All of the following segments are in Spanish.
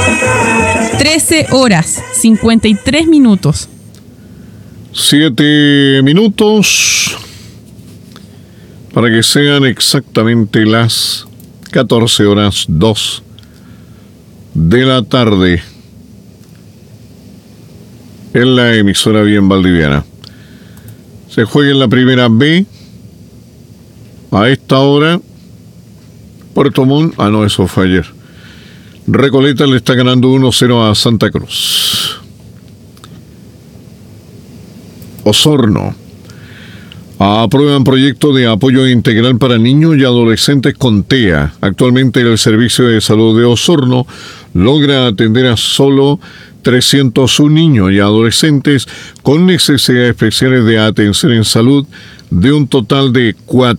13:53. 7 minutos para que sean exactamente las 14:02 de la tarde en la emisora bien valdiviana. Se juega en la primera B a esta hora. Puerto Montt, eso fue ayer. Recoleta le está ganando 1-0 a Santa Cruz. Osorno. Aprueban proyecto de apoyo integral para niños y adolescentes con TEA. Actualmente el Servicio de Salud de Osorno logra atender a solo 301 niños y adolescentes con necesidades especiales de atención en salud, de un total de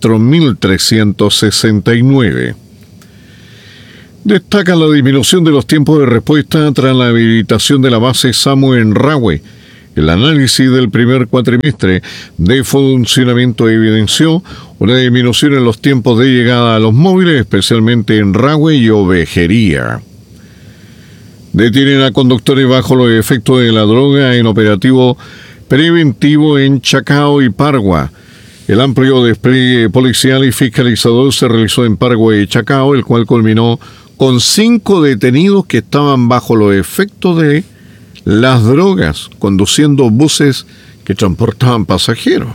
4.369. Destaca la disminución de los tiempos de respuesta tras la habilitación de la base SAMU en Rahue. El análisis del primer cuatrimestre de funcionamiento evidenció una disminución en los tiempos de llegada a los móviles, especialmente en Rahue y Ovejería. Detienen a conductores bajo los efectos de la droga en operativo preventivo en Chacao y Pargua. El amplio despliegue policial y fiscalizador se realizó en Pargua y Chacao, el cual culminó con 5 detenidos que estaban bajo los efectos de las drogas, conduciendo buses que transportaban pasajeros.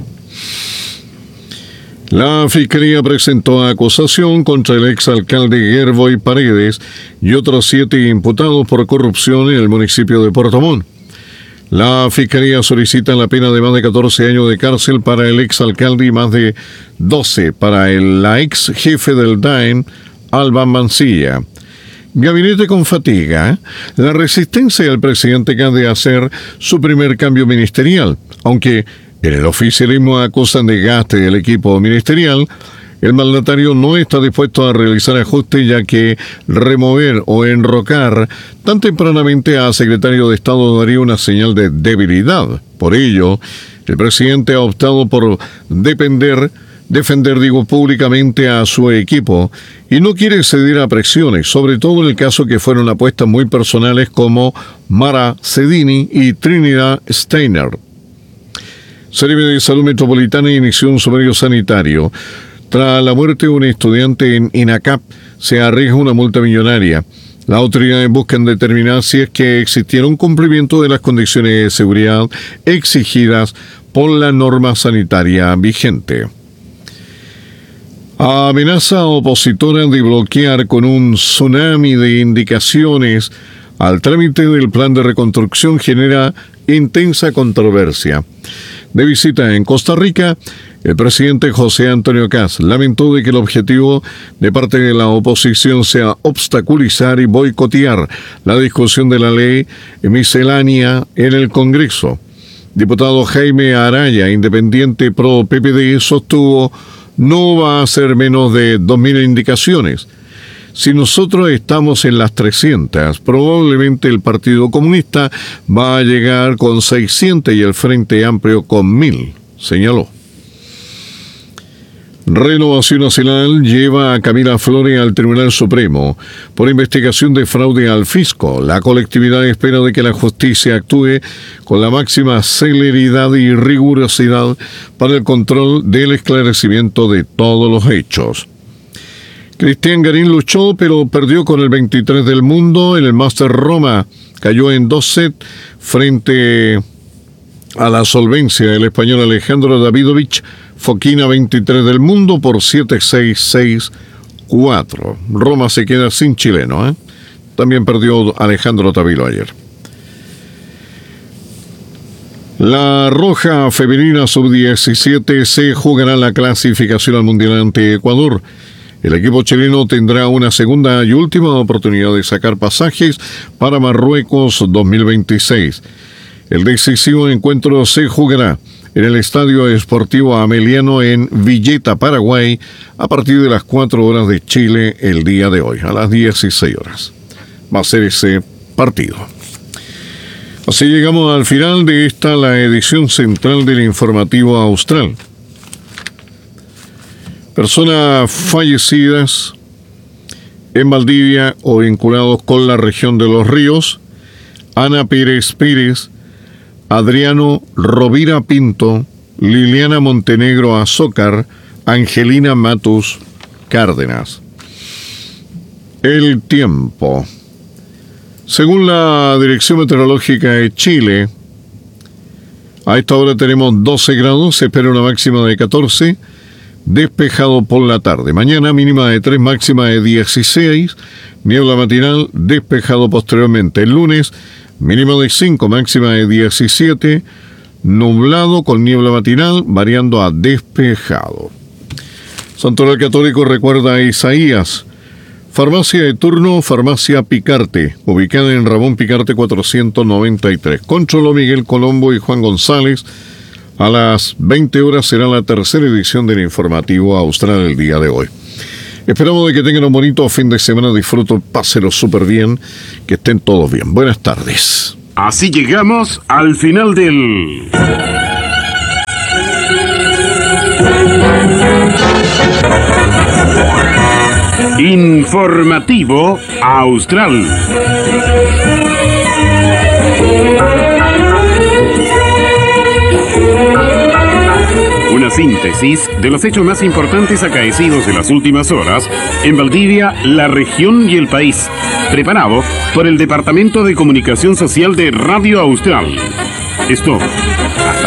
La Fiscalía presentó acusación contra el exalcalde Gerboy Paredes y otros 7 imputados por corrupción en el municipio de Puerto Montt. La Fiscalía solicita la pena de más de 14 años de cárcel para el exalcalde y más de 12 para la ex jefe del DAEM, Alba Mancilla. Gabinete con fatiga. La resistencia del presidente que ha de hacer su primer cambio ministerial. Aunque en el oficialismo acusan de gaste del equipo ministerial, el mandatario no está dispuesto a realizar ajustes, ya que remover o enrocar tan tempranamente a secretario de Estado daría una señal de debilidad. Por ello, el presidente ha optado por defender públicamente a su equipo y no quiere ceder a presiones, sobre todo en el caso que fueron apuestas muy personales como Mara Cedini y Trinidad Steiner. Seremi de Salud Metropolitana inició un sumario sanitario. Tras la muerte de un estudiante en INACAP, se arriesga una multa millonaria. Las autoridades buscan determinar si es que existiera un cumplimiento de las condiciones de seguridad exigidas por la norma sanitaria vigente. Amenaza opositora de bloquear con un tsunami de indicaciones al trámite del plan de reconstrucción genera intensa controversia. De visita en Costa Rica, el presidente José Antonio Kast lamentó de que el objetivo de parte de la oposición sea obstaculizar y boicotear la discusión de la ley miscelánea en el Congreso. Diputado Jaime Araya, independiente pro PPD, sostuvo: no va a ser menos de 2.000 indicaciones. Si nosotros estamos en las 300, probablemente el Partido Comunista va a llegar con 600 y el Frente Amplio con 1.000, señaló. Renovación Nacional lleva a Camila Flores al Tribunal Supremo por investigación de fraude al fisco. La colectividad espera de que la justicia actúe con la máxima celeridad y rigurosidad para el control del esclarecimiento de todos los hechos. Cristian Garín luchó, pero perdió con el 23 del mundo en el Master Roma. Cayó en 2 sets frente a la solvencia del español Alejandro Davidovich Fokina, 23 del mundo, por 7-6, 6-4. Roma se queda sin chileno, También perdió Alejandro Tavilo ayer. La Roja Femenina Sub-17 se jugará la clasificación al Mundial ante Ecuador. El equipo chileno tendrá una segunda y última oportunidad de sacar pasajes para Marruecos 2026. El decisivo encuentro se jugará en el Estadio Esportivo Ameliano en Villeta, Paraguay, a partir de las 4 horas de Chile el día de hoy, a las 16 horas. Va a ser ese partido. Así llegamos al final de la edición central del Informativo Austral. Personas fallecidas en Valdivia o vinculados con la región de Los Ríos: Ana Pérez Pérez, Adriano Rovira Pinto, Liliana Montenegro Azócar, Angelina Matus Cárdenas. El tiempo. Según la Dirección Meteorológica de Chile, a esta hora tenemos 12 grados, se espera una máxima de 14, despejado por la tarde. Mañana mínima de 3, máxima de 16, niebla matinal, despejado posteriormente. El lunes mínimo de 5, máxima de 17, nublado con niebla matinal, variando a despejado. Santoral Católico recuerda a Isaías. Farmacia de turno, Farmacia Picarte, ubicada en Ramón Picarte 493. Controló Miguel Colombo y Juan González. A las 20 horas será la tercera edición del informativo Austral el día de hoy. Esperamos de que tengan un bonito fin de semana, disfruten, pásenlo súper bien, que estén todos bien. Buenas tardes. Así llegamos al final del... Informativo Austral. Una síntesis de los hechos más importantes acaecidos en las últimas horas en Valdivia, la región y el país. Preparado por el Departamento de Comunicación Social de Radio Austral. Esto, hasta